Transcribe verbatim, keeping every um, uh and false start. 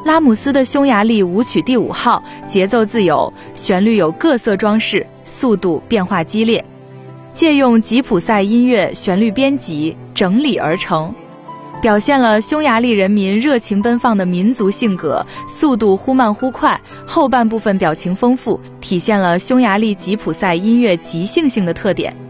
拉姆斯的匈牙利舞曲第五号节奏自由，旋律有各色装饰，速度变化激烈，借用吉普赛音乐旋律编辑整理而成，表现了匈牙利人民热情奔放的民族性格，速度忽慢忽快，后半部分表情丰富，体现了匈牙利吉普赛音乐即兴性的特点。